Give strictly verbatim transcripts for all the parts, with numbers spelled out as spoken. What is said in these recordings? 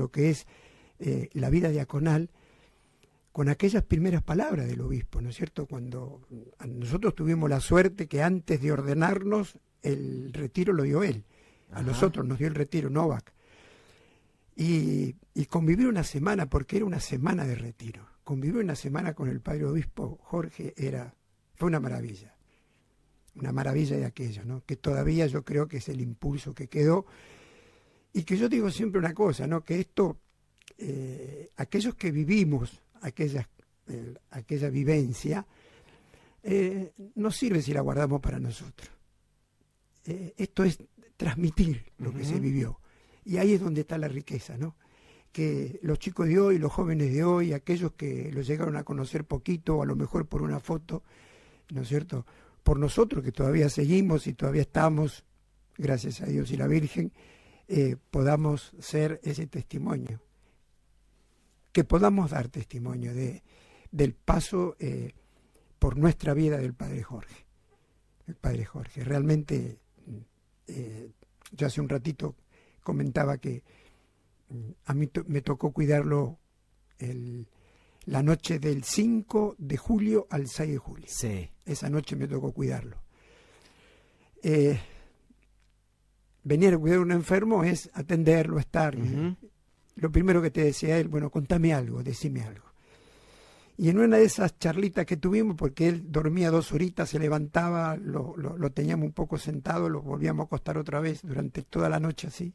lo que es eh, la vida diaconal, con aquellas primeras palabras del obispo, ¿no es cierto? Cuando nosotros tuvimos la suerte que antes de ordenarnos, el retiro lo dio él. A Ajá. nosotros nos dio el retiro, Novak. Y, y convivir una semana, porque era una semana de retiro. Convivir una semana con el padre obispo Jorge era, fue una maravilla. Una maravilla de aquello, ¿no? Que todavía yo creo que es el impulso que quedó. Y que yo digo siempre una cosa, ¿no? Que esto, eh, aquellos que vivimos aquella, eh, aquella vivencia, eh, no sirve si la guardamos para nosotros. Eh, esto es transmitir lo uh-huh. que se vivió. Y ahí es donde está la riqueza, ¿no? Que los chicos de hoy, los jóvenes de hoy, aquellos que los llegaron a conocer poquito, o a lo mejor por una foto, ¿no es cierto?, por nosotros que todavía seguimos y todavía estamos, gracias a Dios y la Virgen, eh, podamos ser ese testimonio, que podamos dar testimonio de, del paso eh, por nuestra vida del Padre Jorge. El Padre Jorge, realmente, eh, yo hace un ratito comentaba que a mí to- me tocó cuidarlo el... la noche del cinco de julio al seis de julio. Sí. Esa noche me tocó cuidarlo. Eh, venir a cuidar a un enfermo es atenderlo, estar. Uh-huh. Lo primero que te decía él, bueno, contame algo, decime algo. Y en una de esas charlitas que tuvimos, porque él dormía dos horitas, se levantaba, lo, lo, lo teníamos un poco sentado, lo volvíamos a acostar otra vez durante toda la noche así.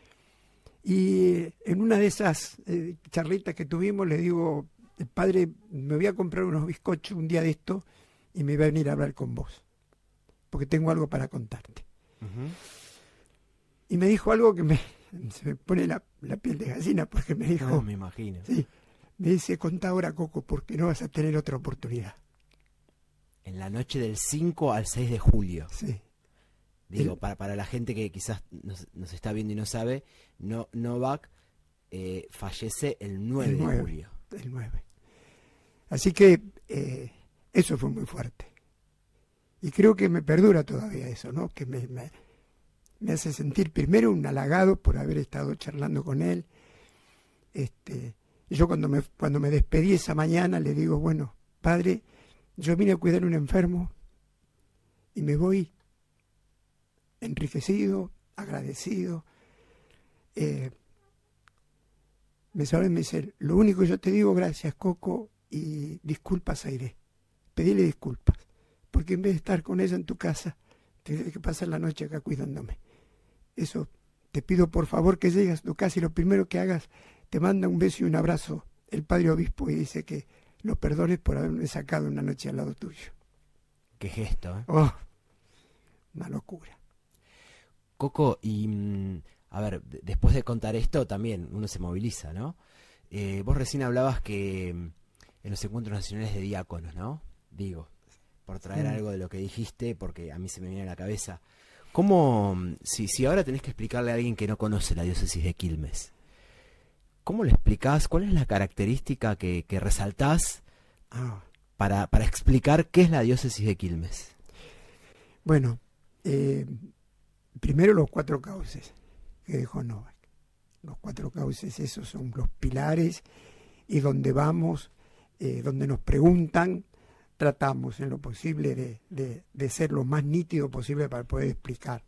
Y en una de esas eh, charlitas que tuvimos le digo, padre, me voy a comprar unos bizcochos un día de esto y me voy a venir a hablar con vos, porque tengo algo para contarte. Uh-huh. Y me dijo algo que me, se me pone la, la piel de gallina, porque me dijo... No, me imagino. Sí, me dice, contá ahora, Coco, porque no vas a tener otra oportunidad. En la noche del cinco al seis de julio. Sí. Digo, El, para, para la gente que quizás nos, nos está viendo y no sabe, no, Novak eh, fallece el nueve, el nueve de julio. El nueve. Así que eh, eso fue muy fuerte. Y creo que me perdura todavía eso, ¿no? Que me, me, me hace sentir primero un halagado por haber estado charlando con él. Este, yo cuando me, cuando me despedí esa mañana le digo, bueno, padre, yo vine a cuidar a un enfermo y me voy enriquecido, agradecido. Eh, me sabe, me dice, lo único que yo te digo, gracias, Coco, y disculpas, Aire. Pedile disculpas, porque en vez de estar con ella en tu casa, tienes que pasar la noche acá cuidándome. Eso, te pido por favor que llegues a tu casa y lo primero que hagas, te manda un beso y un abrazo el padre obispo y dice que lo perdones por haberme sacado una noche al lado tuyo. Qué gesto, ¿eh? Oh, una locura. Coco, y mm, a ver, d- después de contar esto también uno se moviliza, ¿no? Eh, vos recién hablabas que mm, en los encuentros nacionales de diáconos, ¿no? Digo, por traer Sí. algo de lo que dijiste, porque a mí se me viene a la cabeza. ¿Cómo, mm, si, si ahora tenés que explicarle a alguien que no conoce la diócesis de Quilmes, ¿cómo le explicás? ¿Cuál es la característica que, que resaltás Ah, para, para explicar qué es la diócesis de Quilmes? bueno, eh, primero los cuatro cauces que dejó Novak. Los cuatro cauces, esos son los pilares, y donde vamos, eh, donde nos preguntan, tratamos en lo posible de, de, de ser lo más nítido posible para poder explicar.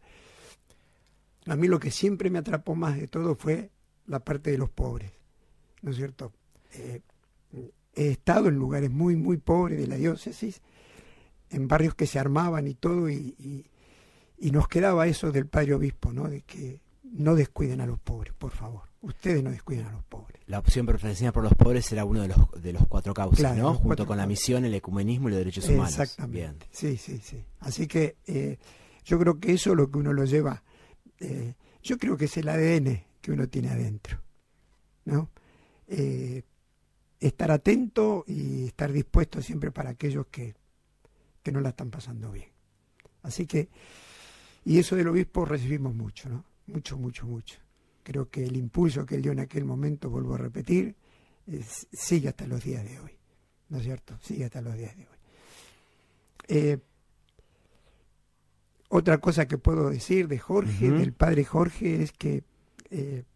A mí lo que siempre me atrapó más de todo fue la parte de los pobres, ¿no es cierto? Eh, he estado en lugares muy, muy pobres de la diócesis, en barrios que se armaban y todo, y, y, y nos quedaba eso del padre obispo, ¿no? De que no descuiden a los pobres, por favor. Ustedes no descuiden a los pobres. La opción preferencial por los pobres era uno de los, de los cuatro cauces, Claro, ¿no? los Junto cuatro con la cauces. misión, el ecumenismo y los derechos humanos. Exactamente. Bien. Sí, sí, sí. Así que eh, yo creo que eso es lo que uno lo lleva. Eh, yo creo que es el A D N que uno tiene adentro, ¿no? Eh, estar atento y estar dispuesto siempre para aquellos que, que no la están pasando bien. Así que, y eso del obispo recibimos mucho, ¿no? Mucho, mucho, mucho. Creo que el impulso que él dio en aquel momento, vuelvo a repetir, es, sigue hasta los días de hoy, ¿no es cierto? Sigue hasta los días de hoy. Eh, otra cosa que puedo decir de Jorge, Uh-huh. del padre Jorge, es que eh,